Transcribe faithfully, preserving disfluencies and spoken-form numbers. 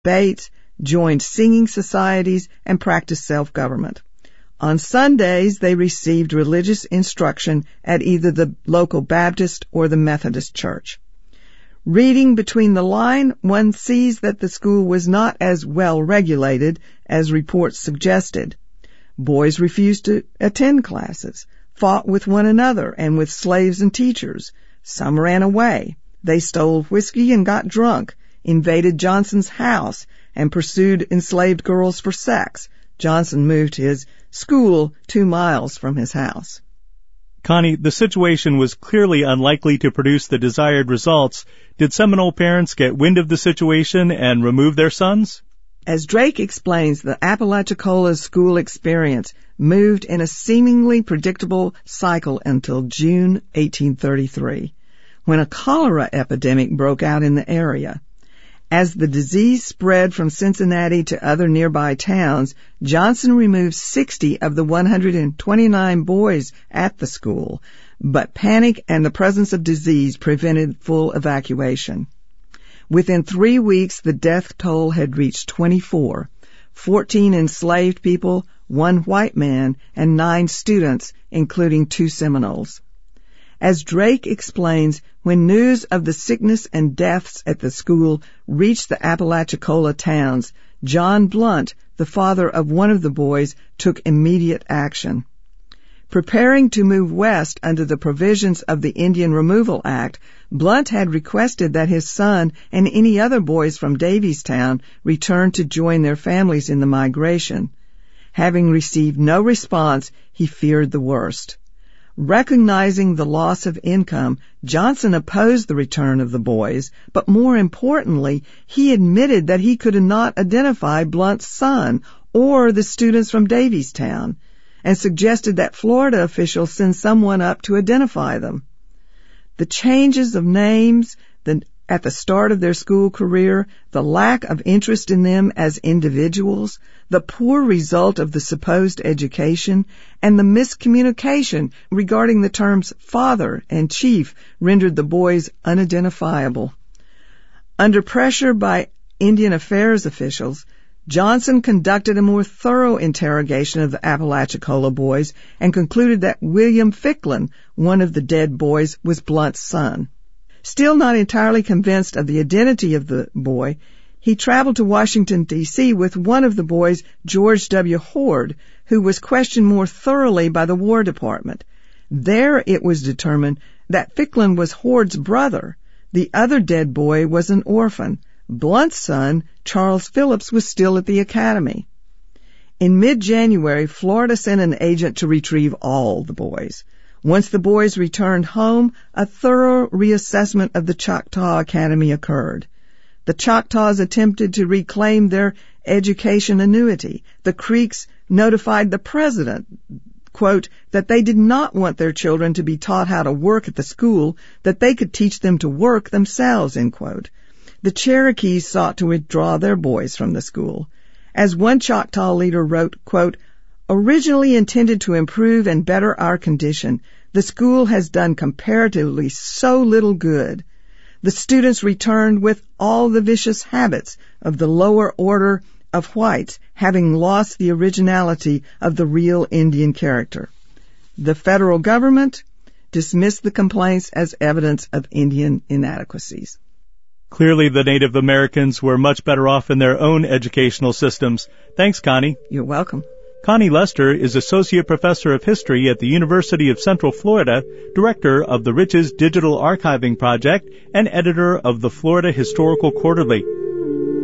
debates, joined singing societies, and practiced self-government. On Sundays, they received religious instruction at either the local Baptist or the Methodist church. Reading between the line, one sees that the school was not as well regulated as reports suggested. Boys refused to attend classes, fought with one another and with slaves and teachers. Some ran away. They stole whiskey and got drunk, invaded Johnson's house, and pursued enslaved girls for sex. Johnson moved his school two miles from his house. Connie, the situation was clearly unlikely to produce the desired results. Did Seminole parents get wind of the situation and remove their sons? As Drake explains, the Apalachicola school experience moved in a seemingly predictable cycle until June eighteen thirty-three, when a cholera epidemic broke out in the area. As the disease spread from Cincinnati to other nearby towns, Johnson removed sixty of the one hundred twenty-nine boys at the school, but panic and the presence of disease prevented full evacuation. Within three weeks, the death toll had reached twenty-four, fourteen enslaved people, one white man, and nine students, including two Seminoles. As Drake explains, when news of the sickness and deaths at the school reached the Apalachicola towns, John Blunt, the father of one of the boys, took immediate action. Preparing to move west under the provisions of the Indian Removal Act, Blunt had requested that his son and any other boys from Davistown return to join their families in the migration. Having received no response, he feared the worst. Recognizing the loss of income, Johnson opposed the return of the boys, but more importantly, he admitted that he could not identify Blunt's son or the students from Davistown, and suggested that Florida officials send someone up to identify them. The changes of names the, at the start of their school career, the lack of interest in them as individuals, the poor result of the supposed education, and the miscommunication regarding the terms father and chief rendered the boys unidentifiable. Under pressure by Indian Affairs officials, Johnson conducted a more thorough interrogation of the Apalachicola boys and concluded that William Ficklin, one of the dead boys, was Blunt's son. Still not entirely convinced of the identity of the boy, he traveled to Washington, D C with one of the boys, George W. Hord, who was questioned more thoroughly by the War Department. There it was determined that Ficklin was Hord's brother. The other dead boy was an orphan. Blunt's son, Charles Phillips, was still at the academy. In mid-January, Florida sent an agent to retrieve all the boys. Once the boys returned home, a thorough reassessment of the Choctaw Academy occurred. The Choctaws attempted to reclaim their education annuity. The Creeks notified the president, quote, that they did not want their children to be taught how to work at the school, that they could teach them to work themselves, end quote. The Cherokees sought to withdraw their boys from the school. As one Choctaw leader wrote, quote, originally intended to improve and better our condition, the school has done comparatively so little good. The students returned with all the vicious habits of the lower order of whites, having lost the originality of the real Indian character. The federal government dismissed the complaints as evidence of Indian inadequacies. Clearly, the Native Americans were much better off in their own educational systems. Thanks, Connie. You're welcome. Connie Lester is Associate Professor of History at the University of Central Florida, Director of the Riches Digital Archiving Project, and Editor of the Florida Historical Quarterly.